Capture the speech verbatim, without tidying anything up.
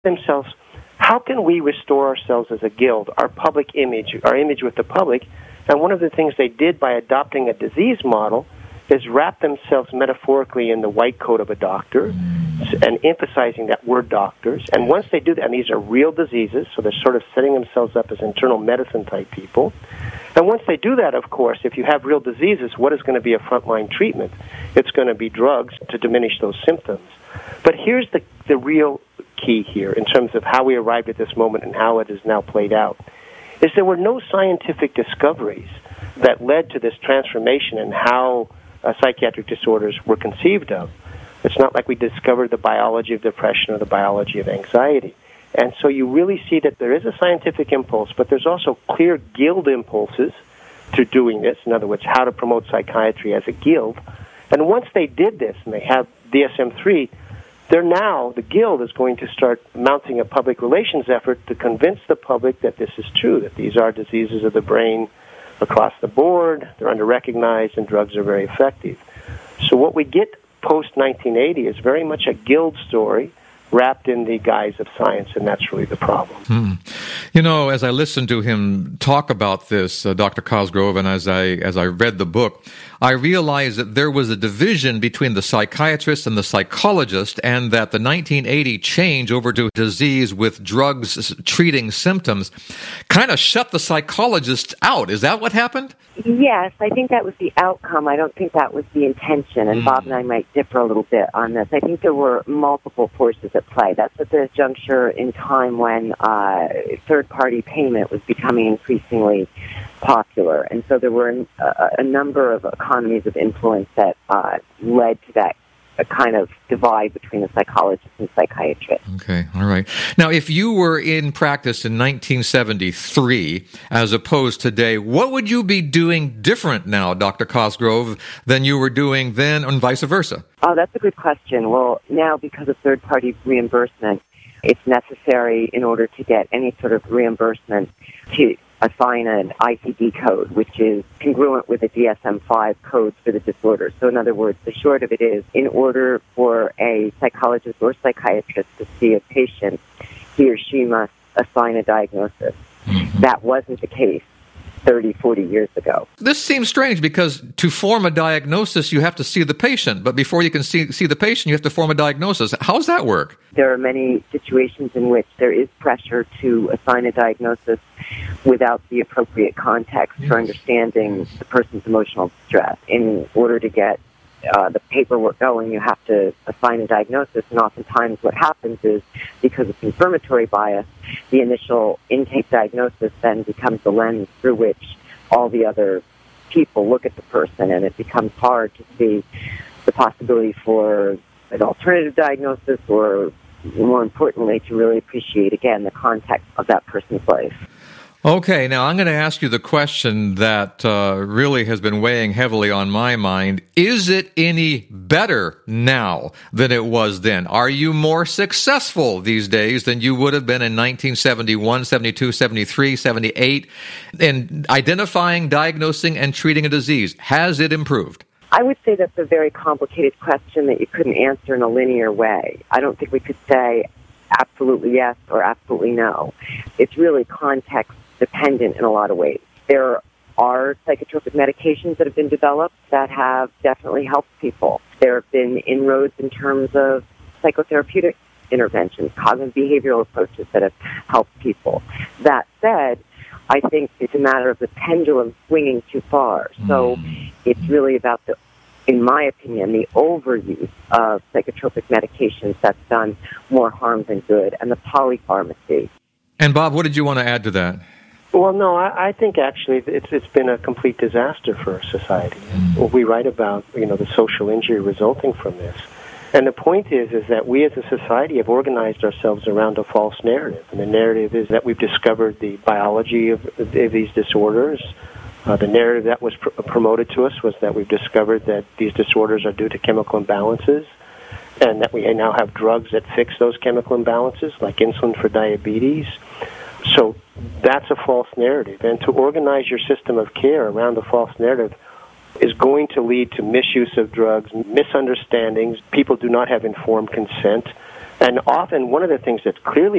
themselves, how can we restore ourselves as a guild, our public image, our image with the public? And one of the things they did by adopting a disease model is wrap themselves metaphorically in the white coat of a doctor and emphasizing that we're doctors. And once they do that, and these are real diseases, so they're sort of setting themselves up as internal medicine type people. And once they do that, of course, if you have real diseases, what is going to be a frontline treatment? It's going to be drugs to diminish those symptoms. But here's the, the real key here in terms of how we arrived at this moment and how it is now played out, is there were no scientific discoveries that led to this transformation in how uh, psychiatric disorders were conceived of. It's not like we discovered the biology of depression or the biology of anxiety. And so you really see that there is a scientific impulse, but there's also clear guild impulses to doing this. In other words, how to promote psychiatry as a guild. And once they did this, and they have D S M three, they're now, the guild is going to start mounting a public relations effort to convince the public that this is true, that these are diseases of the brain across the board, they're under-recognized, and drugs are very effective. So what we get post nineteen eighty is very much a guild story wrapped in the guise of science, and that's really the problem. Hmm. You know, as I listened to him talk about this, uh, Doctor Cosgrove, and as I as I read the book, I realized that there was a division between the psychiatrist and the psychologist, and that the nineteen eighty change over to disease with drugs treating symptoms kind of shut the psychologist out. Is that what happened? Yes, I think that was the outcome. I don't think that was the intention, and mm. Bob and I might differ a little bit on this. I think there were multiple forces at play. That's at the juncture in time when uh, third-party payment was becoming increasingly popular, and so there were a, a number of economies of influence that uh, led to that a kind of divide between the psychologist and psychiatrist. Okay, all right. Now, if you were in practice in nineteen seventy-three as opposed to today, what would you be doing different now, Doctor Cosgrove, than you were doing then, and vice versa? Oh, that's a good question. Well, now because of third-party reimbursement, it's necessary in order to get any sort of reimbursement to assign an I C D code, which is congruent with the D S M five codes for the disorder. So in other words, the short of it is, in order for a psychologist or psychiatrist to see a patient, he or she must assign a diagnosis. Mm-hmm. That wasn't the case thirty, forty years ago. This seems strange because to form a diagnosis, you have to see the patient. But before you can see, see the patient, you have to form a diagnosis. How does that work? There are many situations in which there is pressure to assign a diagnosis without the appropriate context yes. for understanding the person's emotional distress. In order to get uh, the paperwork going, you have to assign a diagnosis, and oftentimes what happens is, because of confirmatory bias, the initial intake diagnosis then becomes the lens through which all the other people look at the person, and it becomes hard to see the possibility for an alternative diagnosis, or more importantly, to really appreciate, again, the context of that person's life. Okay, now I'm going to ask you the question that uh, really has been weighing heavily on my mind. Is it any better now than it was then? Are you more successful these days than you would have been in nineteen seventy-one, seventy-two, seventy-three, seventy-eight in identifying, diagnosing, and treating a disease? Has it improved? I would say that's a very complicated question that you couldn't answer in a linear way. I don't think we could say absolutely yes or absolutely no. It's really context dependent in a lot of ways. There are psychotropic medications that have been developed that have definitely helped people. There have been inroads in terms of psychotherapeutic interventions, cognitive behavioral approaches that have helped people. That said, I think it's a matter of the pendulum swinging too far. So it's really about the, in my opinion, the overuse of psychotropic medications that's done more harm than good, and the polypharmacy. And Bob, what did you want to add to that? Well, no, I, I think actually it's it's been a complete disaster for our society. Mm. We write about, you know, the social injury resulting from this. And the point is, is that we as a society have organized ourselves around a false narrative. And the narrative is that we've discovered the biology of, of these disorders. Uh, the narrative that was pr- promoted to us was that we've discovered that these disorders are due to chemical imbalances, and that we now have drugs that fix those chemical imbalances, like insulin for diabetes. So that's a false narrative. And to organize your system of care around a false narrative is going to lead to misuse of drugs, misunderstandings. People do not have informed consent. And often one of the things that's clearly